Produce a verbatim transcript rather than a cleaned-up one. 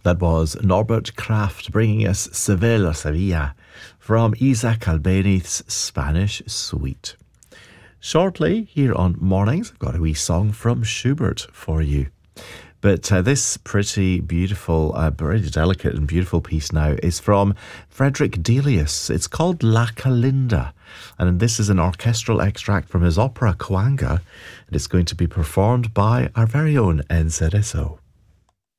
That was Norbert Kraft bringing us Sevilla, Sevilla from Isaac Albeni's Spanish Suite. Shortly, here on Mornings, I've got a wee song from Schubert for you. But uh, this pretty beautiful, uh, very delicate and beautiful piece now is from Frederick Delius. It's called La Calinda, and this is an orchestral extract from his opera Coanga, and it's going to be performed by our very own Enzerezo.